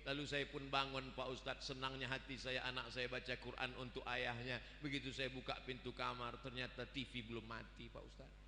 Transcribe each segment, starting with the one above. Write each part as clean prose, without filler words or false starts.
Lalu saya pun bangun Pak Ustadz, senangnya hati saya anak saya baca Quran untuk ayahnya. Begitu saya buka pintu kamar, ternyata TV belum mati Pak Ustadz.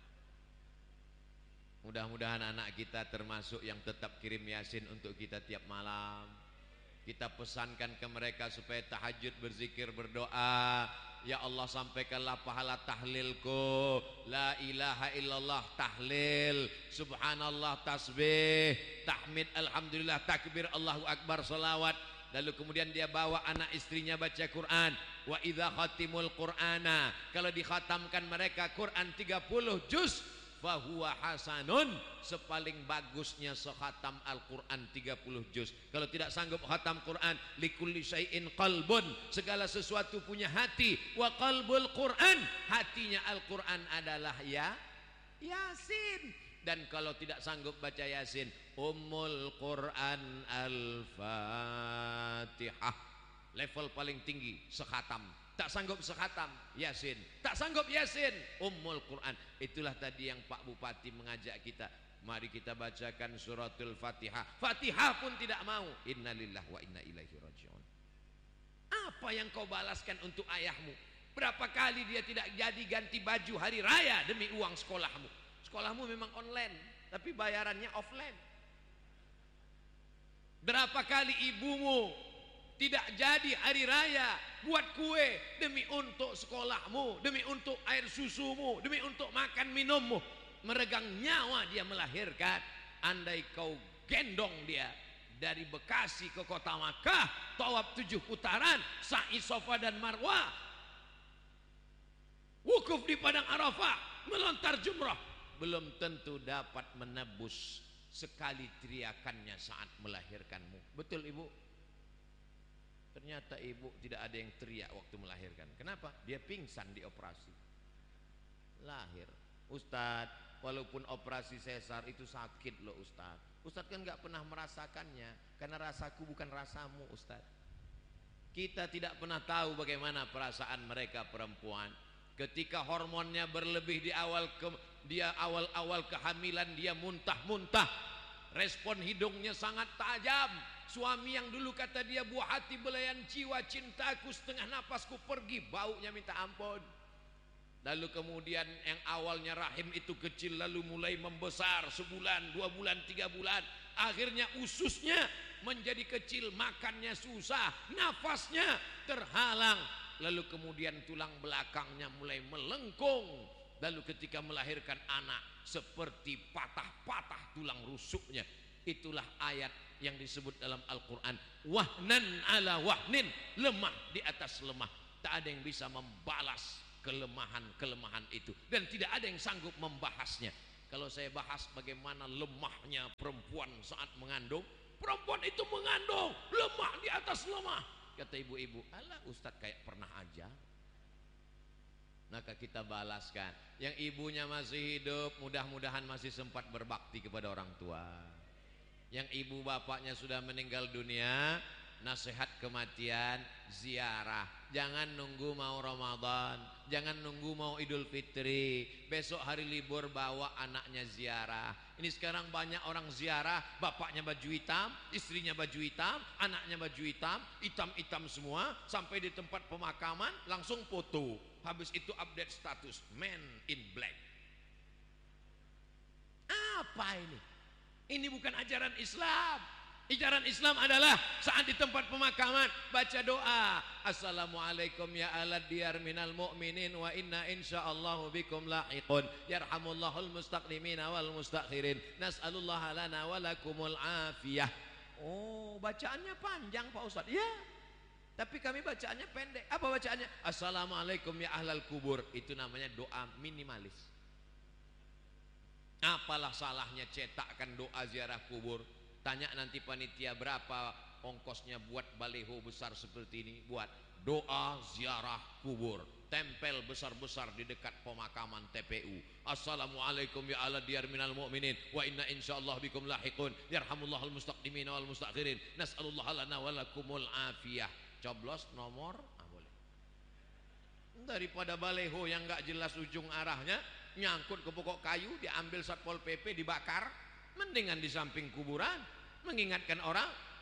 Mudah-mudahan anak kita termasuk yang tetap kirim Yasin untuk kita tiap malam. Kita pesankan ke mereka supaya tahajud, berzikir, berdoa. Ya Allah, sampaikanlah pahala tahlilku, la ilaha illallah tahlil, subhanallah tasbih, tahmid, alhamdulillah, takbir, Allahu akbar, salawat. Lalu kemudian dia bawa anak istrinya baca Quran. Wa idza khatimul qur'ana, kalau dikhatamkan mereka Quran 30 juz, fahuwa hasanun, sepaling bagusnya sekhatam Al-Quran 30 juz. Kalau tidak sanggup khatam Quran, likulli syai'in qalbun, segala sesuatu punya hati. Wa qalbul Quran, hatinya Al-Quran adalah Yasin. Dan kalau tidak sanggup baca Yasin, Ummul Quran Al-Fatihah, level paling tinggi sekhatam. Tak sanggup sekhatam Yasin, tak sanggup Yasin, Ummul Quran. Itulah tadi yang Pak Bupati mengajak kita, mari kita bacakan suratul Fatihah. Fatihah pun tidak mau. Innalillahi wa inna ilaihi raji'un. Apa yang kau balaskan untuk ayahmu? Berapa kali dia tidak jadi ganti baju hari raya demi uang sekolahmu? Sekolahmu memang online, tapi bayarannya offline. Berapa kali ibumu tidak jadi hari raya buat kue demi untuk sekolahmu, demi untuk air susumu, demi untuk makan minummu. Meregang nyawa dia melahirkan. Andai kau gendong dia dari Bekasi ke kota Makkah, tawaf 7 putaran, sa'i Safa dan Marwah, wukuf di padang Arafah, melontar jumrah, belum tentu dapat menebus sekali teriakannya saat melahirkanmu. Betul ibu? Ternyata ibu tidak ada yang teriak waktu melahirkan. Kenapa? Dia pingsan di operasi. Lahir. Ustadz, walaupun operasi sesar itu sakit loh Ustadz. Ustadz kan gak pernah merasakannya, karena rasaku bukan rasamu Ustadz. Kita tidak pernah tahu bagaimana perasaan mereka perempuan. Ketika hormonnya berlebih di awal kehamilan, dia muntah-muntah. Respon hidungnya sangat tajam. Suami yang dulu kata dia buah hati belayan jiwa, cintaku setengah napasku pergi, baunya minta ampun. Lalu kemudian yang awalnya rahim itu kecil, lalu mulai membesar, sebulan, 2 bulan, 3 bulan, akhirnya ususnya menjadi kecil, makannya susah, nafasnya terhalang, lalu kemudian tulang belakangnya mulai melengkung. Lalu ketika melahirkan anak seperti patah-patah tulang rusuknya. Itulah ayat yang disebut dalam Al-Quran, wahnan ala wahnin, lemah di atas lemah. Tak ada yang bisa membalas kelemahan-kelemahan itu, dan tidak ada yang sanggup membahasnya. Kalau saya bahas bagaimana lemahnya perempuan saat mengandung, perempuan itu mengandung lemah di atas lemah. Kata ibu-ibu, alah Ustadz kayak pernah aja. Maka kita balaskan. Yang ibunya masih hidup, mudah-mudahan masih sempat berbakti kepada orang tua. Yang ibu bapaknya sudah meninggal dunia, nasihat kematian, ziarah. Jangan nunggu mau Ramadan, jangan nunggu mau Idul Fitri, besok hari libur bawa anaknya ziarah. Ini sekarang banyak orang ziarah, bapaknya baju hitam, istrinya baju hitam, anaknya baju hitam, hitam-hitam semua, sampai di tempat pemakaman langsung foto. Habis itu update status, man in black. Apa ini? Ini bukan ajaran Islam. Ajaran Islam adalah saat di tempat pemakaman baca doa, assalamualaikum ya alad diyar minal mu'minin wa inna insyaallahu bikum lahiqun yarhamullahul mustaqdimina wal mustakhirin nas'alullaha lana wa lakumul afiyah. Oh, bacaannya panjang Pak Ustadz. Ya, tapi kami bacaannya pendek. Apa bacaannya? Assalamualaikum ya ahlal kubur. Itu namanya doa minimalis. Apalah salahnya cetakkan doa ziarah kubur? Tanya nanti panitia berapa ongkosnya buat baliho besar seperti ini, buat doa ziarah kubur, tempel besar-besar di dekat pemakaman TPU. Assalamualaikum ya ala diyar minal mu'minin wa inna insyaallah bikum lahiqun yarhamullahul mustaqdimin wal mustakhirin nas'alullaha lana wa lakumul afiyah. Coblos nomor, boleh. Daripada baleho yang enggak jelas ujung arahnya, nyangkut ke pokok kayu, diambil Satpol PP, dibakar, mendingan di samping kuburan mengingatkan orang,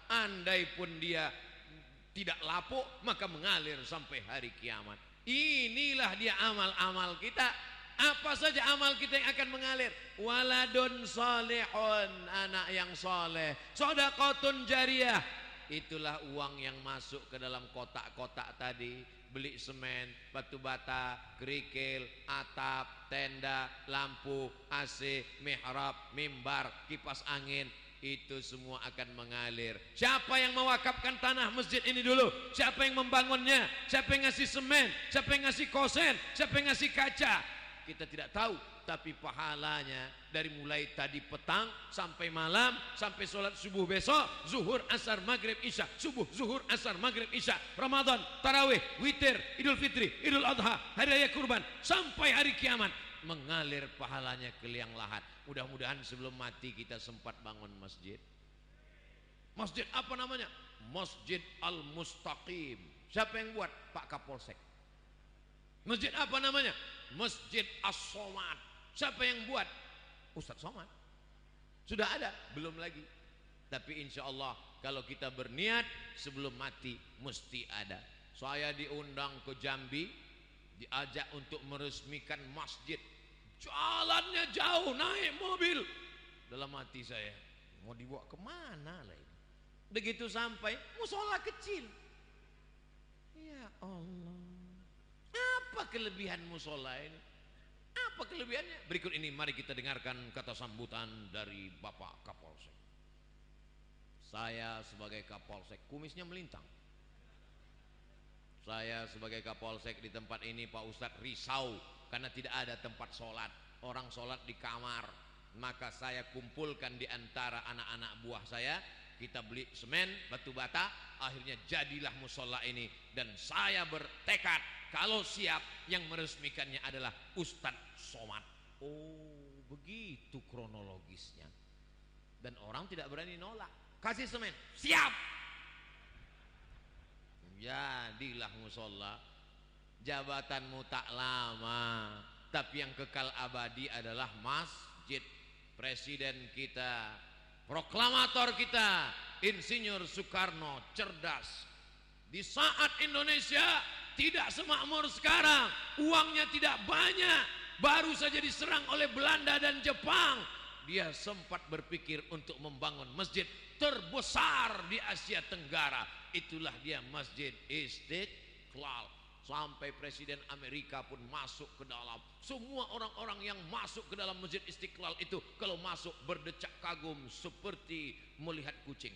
Andai pun dia tidak lapuk, maka mengalir sampai hari kiamat. Inilah dia amal-amal kita. Apa saja amal kita yang akan mengalir. Waladun salihun, anak yang soleh. Shadaqatun jariyah, itulah uang yang masuk ke dalam kotak-kotak tadi. Beli semen, batu bata, kerikil, atap, tenda, lampu, AC, mihrab, mimbar, kipas angin, itu semua akan mengalir. Siapa yang mewakafkan tanah masjid ini dulu? Siapa yang membangunnya? Siapa yang ngasih semen? Siapa yang ngasih kosen? Siapa yang ngasih kaca? Kita tidak tahu, tapi pahalanya dari mulai tadi petang sampai malam, sampai sholat subuh besok, zuhur, asar, maghrib, isya, subuh, zuhur, asar, maghrib, isya, Ramadan, tarawih, witir, idul fitri, idul adha, hari raya kurban, sampai hari kiamat, mengalir pahalanya ke liang lahat. Mudah-mudahan sebelum mati kita sempat bangun masjid. Masjid apa namanya? Masjid Al-Mustaqim. Siapa yang buat? Pak Kapolsek. Masjid apa namanya? Masjid As-Somad. Siapa yang buat? Ustadz Somad. Sudah ada? Belum lagi. Tapi insya Allah kalau kita berniat sebelum mati mesti ada. Saya diundang ke Jambi, diajak untuk meresmikan masjid. Jalannya jauh, naik mobil. Dalam hati saya, mau dibawa kemana lah ini? Begitu sampai, musola kecil. Ya Allah, apa kelebihan musola ini? Apa kelebihannya? Berikut ini mari kita dengarkan kata sambutan dari Bapak Kapolsek. Saya sebagai Kapolsek, kumisnya melintang. Saya sebagai Kapolsek di tempat ini, Pak Ustadz risau karena tidak ada tempat sholat. Orang sholat di kamar. Maka saya kumpulkan di antara anak-anak buah saya. Kita beli semen, batu bata. Akhirnya jadilah musola ini. Dan saya bertekad kalau siap, yang meresmikannya adalah Ustadz Somad. Oh, begitu kronologisnya. Dan orang tidak berani nolak. Kasih semen, siap. Jadilah musola. Jabatanmu tak lama, tapi yang kekal abadi adalah masjid. Presiden kita, proklamator kita, Insinyur Soekarno cerdas. Di saat Indonesia tidak semakmur sekarang, uangnya tidak banyak, baru saja diserang oleh Belanda dan Jepang, dia sempat berpikir untuk membangun masjid terbesar di Asia Tenggara. Itulah dia Masjid Istiqlal. Sampai Presiden Amerika pun masuk ke dalam. Semua orang-orang yang masuk ke dalam Masjid Istiqlal itu kalau masuk berdecak kagum seperti melihat kucing.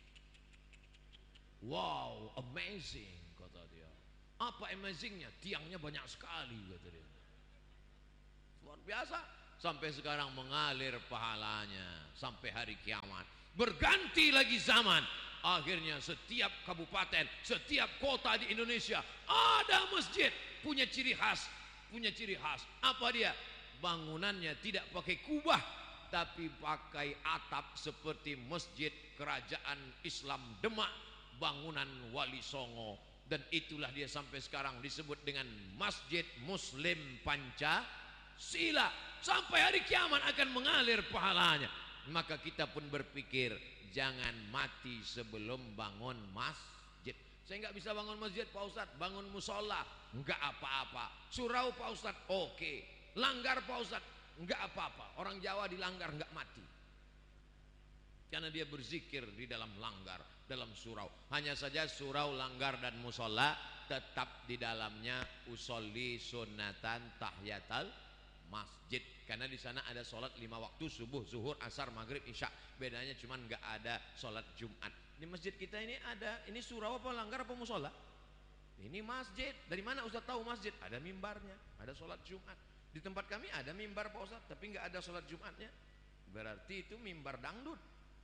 Wow, amazing, kata dia. Apa amazingnya? Tiangnya banyak sekali, kata dia. Luar biasa. Sampai sekarang mengalir pahalanya sampai hari kiamat. Berganti lagi zaman. Akhirnya setiap kabupaten, setiap kota di Indonesia ada masjid, punya ciri khas, Apa dia? Bangunannya tidak pakai kubah, tapi pakai atap seperti masjid kerajaan Islam Demak, bangunan Wali Songo. Dan itulah dia sampai sekarang disebut dengan Masjid Muslim Pancasila. Sampai hari kiamat akan mengalir pahalanya. Maka kita pun berpikir, jangan mati sebelum bangun masjid. Saya nggak bisa bangun masjid, Pak Ustadz. Bangun musola, nggak apa-apa. Surau, Pak Ustadz, oke. Langgar, Pak Ustadz, nggak apa-apa. Orang Jawa dilanggar nggak mati, karena dia berzikir di dalam langgar, dalam surau. Hanya saja surau, langgar dan musola tetap di dalamnya usolli sunatan tahiyatal masjid, karena di sana ada sholat 5 waktu, subuh, zuhur, asar, maghrib, isya. Bedanya cuma nggak ada sholat Jumat. Di masjid kita ini ada, ini surau apa langgar apa musola? Ini masjid. Dari mana Ustaz tahu masjid? Ada mimbarnya, ada sholat Jumat. Di tempat kami ada mimbar Pak Ustaz, tapi nggak ada sholat Jumatnya. Berarti itu mimbar dangdut.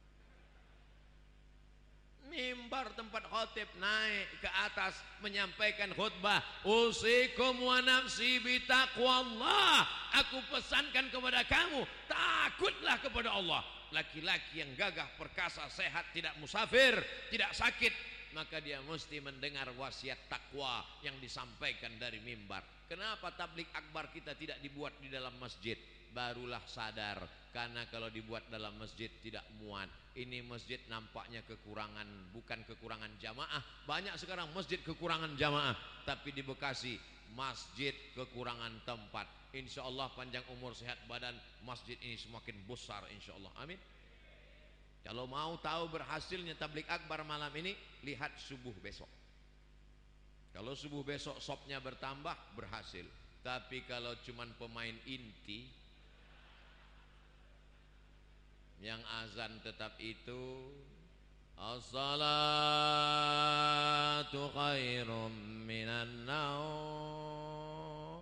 Mimbar tempat khotib naik ke atas menyampaikan khutbah. Usikum wa nafsi bitaqwallah. Aku pesankan kepada kamu, takutlah kepada Allah. Laki-laki yang gagah, perkasa, sehat, tidak musafir, tidak sakit, maka dia mesti mendengar wasiat takwa yang disampaikan dari mimbar. Kenapa tablik akbar kita tidak dibuat di dalam masjid? barulah sadar. Karena kalau dibuat dalam masjid tidak muat. Ini masjid nampaknya kekurangan, bukan kekurangan jamaah. Banyak sekarang masjid kekurangan jamaah, tapi di Bekasi masjid kekurangan tempat. Insya Allah panjang umur sehat badan, masjid ini semakin besar insya Allah. Amin. Kalau mau tahu berhasilnya tablik akbar malam ini, lihat subuh besok. Kalau subuh besok sopnya bertambah, berhasil. Tapi kalau cuman pemain inti, yang azan tetap itu, as-salatu khairum minan naum,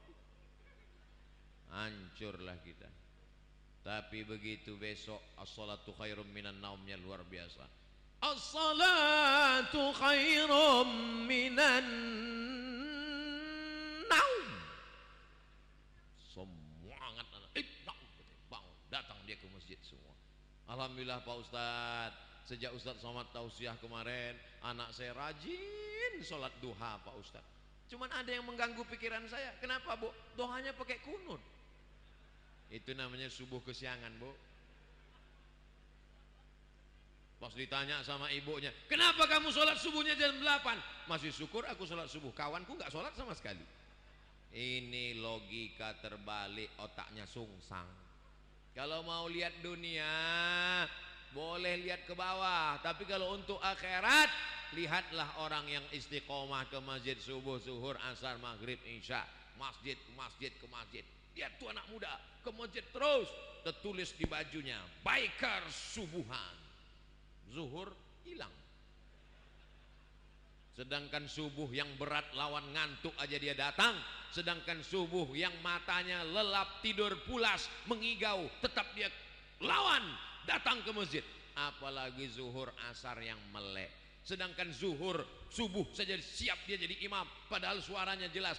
hancurlah kita. Tapi begitu besok as-salatu khairum minan naumnya luar biasa. As-salatu khairum minan naum. Semangat anak, bangun, datang dia ke masjid semua. Alhamdulillah Pak Ustadz, sejak Ustadz Somad tausiah kemarin, anak saya rajin sholat duha Pak Ustadz. Cuman ada yang mengganggu pikiran saya. Kenapa Bu? Doanya pakai kunut. Itu namanya subuh kesiangan Bu. Pas ditanya sama ibunya, kenapa kamu sholat subuhnya jam 8? Masih syukur aku sholat subuh, kawanku gak sholat sama sekali. Ini logika terbalik, otaknya sungsang. Kalau mau lihat dunia boleh lihat ke bawah, tapi kalau untuk akhirat, lihatlah orang yang istiqomah ke masjid subuh, zuhur, asar, maghrib, isya, masjid ke masjid ke masjid. Lihat tuh anak muda ke masjid terus, tertulis di bajunya biker subuhan. Zuhur hilang. Sedangkan subuh yang berat lawan ngantuk aja dia datang. Sedangkan subuh yang matanya lelap tidur pulas mengigau tetap dia lawan datang ke masjid. Apalagi zuhur asar yang melek. Sedangkan zuhur subuh saja siap dia jadi imam, padahal suaranya jelas.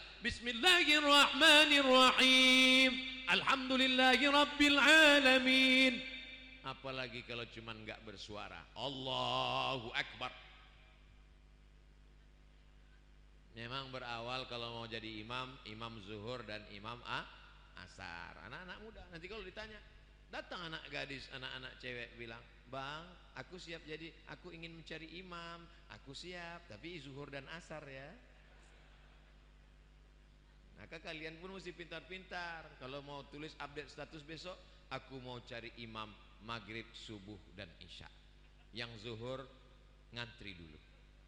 Bismillahirrahmanirrahim. Alhamdulillahirabbil alamin. Apalagi kalau cuman enggak bersuara. Allahu Akbar. Memang berawal kalau mau jadi imam, imam zuhur dan imam asar. Anak-anak muda. Nanti kalau ditanya, datang anak gadis, anak-anak cewek bilang, "Bang, aku siap jadi, aku ingin mencari imam, aku siap, tapi zuhur dan asar ya." Maka kalian pun mesti pintar-pintar. Kalau mau tulis update status besok, aku mau cari imam maghrib, subuh dan isya. Yang zuhur ngantri dulu.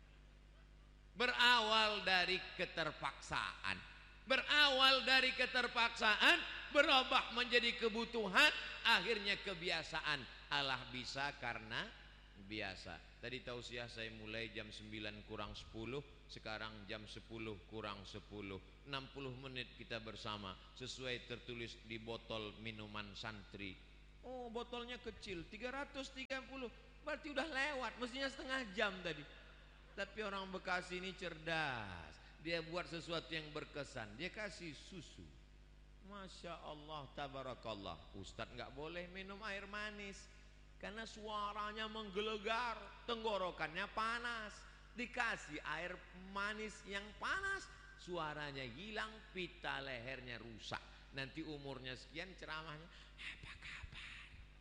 Berawal dari keterpaksaan. Berawal dari keterpaksaan, berubah menjadi kebutuhan, akhirnya kebiasaan. Allah bisa karena biasa. Tadi tausiah saya mulai jam 9 kurang 10, sekarang jam 10 kurang 10. 60 menit kita bersama, sesuai tertulis di botol minuman santri. Oh, botolnya kecil, 330, berarti udah lewat, mestinya setengah jam tadi. Tapi orang Bekasi ini cerdas. Dia buat sesuatu yang berkesan. Dia kasih susu. Masya Allah, tabarakallah. Ustadz gak boleh minum air manis, karena suaranya menggelegar, tenggorokannya panas. Dikasih air manis yang panas, suaranya hilang, pita lehernya rusak. Nanti umurnya sekian ceramahnya, apa kabar?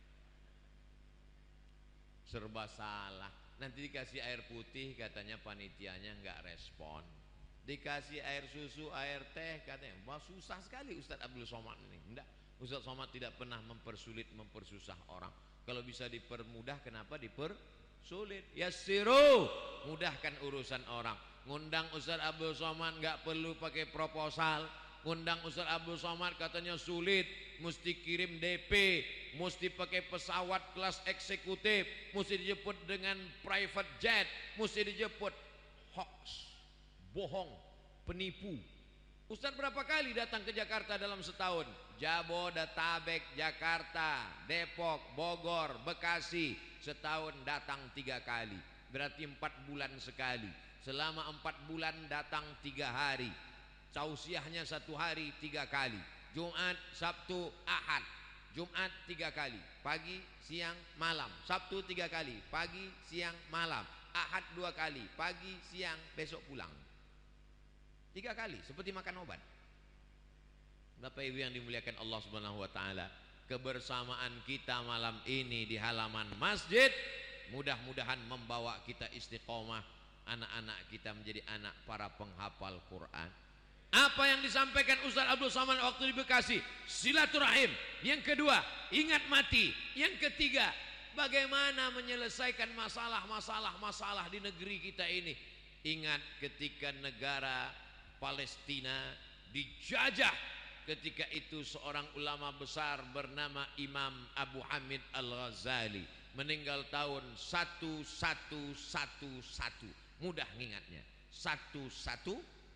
Serba salah. Nanti dikasih air putih, katanya panitianya nggak respon. Dikasih air susu, air teh, katanya wah susah sekali Ustadz Abdul Somad ini. Enggak, Ustadz Somad tidak pernah mempersulit, mempersusah orang. Kalau bisa dipermudah, kenapa dipersulit? Yassiru, mudahkan urusan orang. Ngundang Ustadz Abdul Somad nggak perlu pakai proposal. Ngundang Ustadz Abdul Somad katanya sulit, mesti kirim DP, mesti pakai pesawat kelas eksekutif, mesti dijemput dengan private jet, mesti dijemput. Hoax, bohong, penipu. Ustadz berapa kali datang ke Jakarta dalam setahun? Jabodetabek, Jakarta, Depok, Bogor, Bekasi, setahun datang 3 kali. Berarti 4 bulan sekali. Selama 4 bulan datang 3 hari. Tausiahnya 1 hari 3 kali. Jumat, Sabtu, Ahad. Jumat 3 kali, pagi, siang, malam. Sabtu 3 kali, pagi, siang, malam. Ahad 2 kali, pagi, siang, besok pulang. 3 kali, seperti makan obat. Bapak Ibu yang dimuliakan Allah Subhanahu wa taala, kebersamaan kita malam ini di halaman masjid mudah-mudahan membawa kita istiqomah, anak-anak kita menjadi anak para penghafal Quran. Apa yang disampaikan Ustaz Abdul Somad waktu di Bekasi, silaturahim. Yang kedua, ingat mati. Yang ketiga, bagaimana menyelesaikan masalah di negeri kita ini. Ingat ketika negara Palestina dijajah, ketika itu seorang ulama besar bernama Imam Abu Hamid Al-Ghazali meninggal tahun 1111. Mudah ngingatnya, 1111.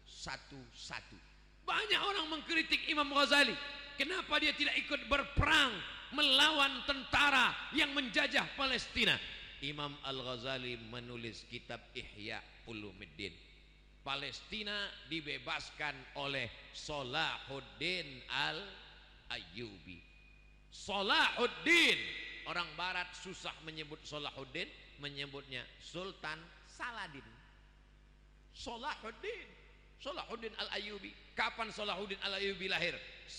Banyak orang mengkritik Imam Ghazali. Kenapa dia tidak ikut berperang melawan tentara yang menjajah Palestina? Imam Al-Ghazali menulis kitab Ihya Ulumuddin. Palestina dibebaskan oleh Salahuddin Al-Ayyubi. Salahuddin, orang barat susah menyebut Salahuddin, menyebutnya Sultan Saladin. Salahuddin Al-Ayyubi. Kapan Salahuddin Al-Ayyubi lahir?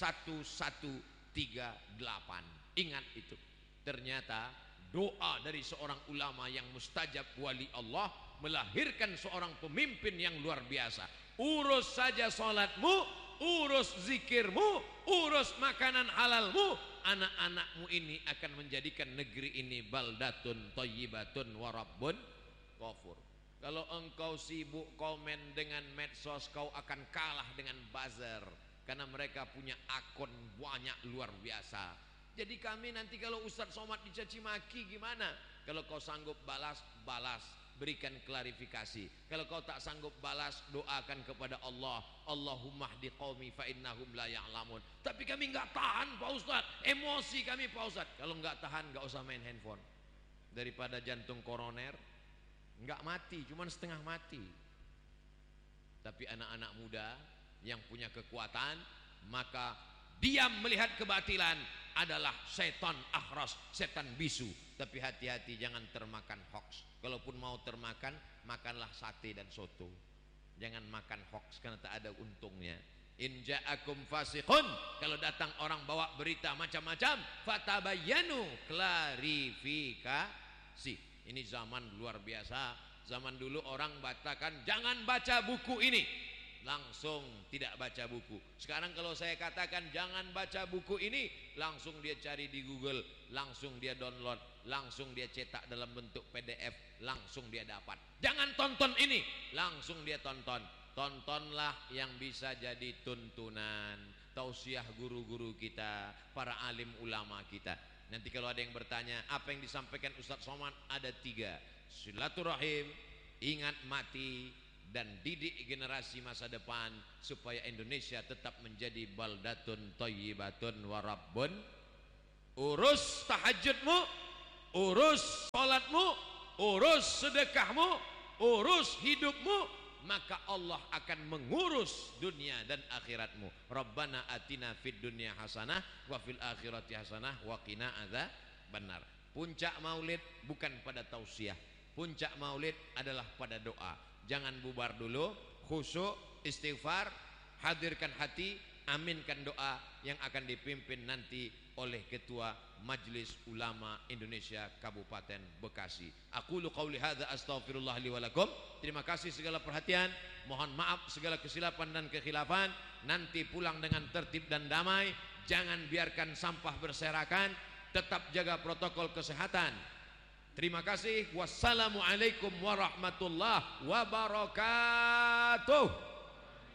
1138. Ingat itu. Ternyata doa dari seorang ulama yang mustajab wali Allah melahirkan seorang pemimpin yang luar biasa. Urus saja salatmu, urus zikirmu, urus makanan halalmu, anak-anakmu ini akan menjadikan negeri ini baldatun thayyibatun wa rabbun ghafur. Kalau engkau sibuk komen dengan medsos, kau akan kalah dengan buzzer, karena mereka punya akun banyak luar biasa. Jadi kami nanti kalau Ustaz Somad dicaci maki gimana? Kalau kau sanggup balas, berikan klarifikasi. Kalau kau tak sanggup balas, doakan kepada Allah, Allahumma hdi qaumi fa innahum la ya'lamun. Tapi kami enggak tahan Pak Ustaz, emosi kami Pak Ustaz. Kalau enggak tahan, enggak usah main handphone. Daripada jantung koroner enggak mati, cuman setengah mati. Tapi anak-anak muda yang punya kekuatan, maka diam melihat kebatilan adalah setan akhras, setan bisu. Tapi hati-hati jangan termakan hoax. Kalaupun mau termakan, makanlah sate dan soto. Jangan makan hoax karena tak ada untungnya. In ja'akum fasiqun, kalau datang orang bawa berita macam-macam, fatabayyanu, klarifikasi. Ini zaman luar biasa. Zaman dulu orang bacakan jangan baca buku ini, langsung tidak baca buku. Sekarang kalau saya katakan jangan baca buku ini, langsung dia cari di Google, langsung dia download, langsung dia cetak dalam bentuk PDF, langsung dia dapat. Jangan tonton ini, langsung dia tonton. Tontonlah yang bisa jadi tuntunan, tausiah guru-guru kita, para alim ulama kita. Nanti kalau ada yang bertanya apa yang disampaikan Ustaz Somad, ada 3: silaturahim, ingat mati, dan didik generasi masa depan supaya Indonesia tetap menjadi baldatun thayyibatun wa rabbun. Urus tahajudmu, urus salatmu, urus sedekahmu, urus hidupmu, maka Allah akan mengurus dunia dan akhiratmu. Rabbana atina fid dunya hasanah wa fil akhirati hasanah wa qina adzabannar. Puncak maulid bukan pada tausiah. Puncak maulid adalah pada doa. Jangan bubar dulu, khusyuk, istighfar, hadirkan hati, aminkan doa yang akan dipimpin nanti oleh Ketua Majelis Ulama Indonesia Kabupaten Bekasi. Aqulu qauli hadza astaghfirullah li wa lakum. Terima kasih segala perhatian, mohon maaf segala kesilapan dan kekhilafan. Nanti pulang dengan tertib dan damai, jangan biarkan sampah berserakan, tetap jaga protokol kesehatan. Terima kasih. Wassalamualaikum warahmatullahi wabarakatuh.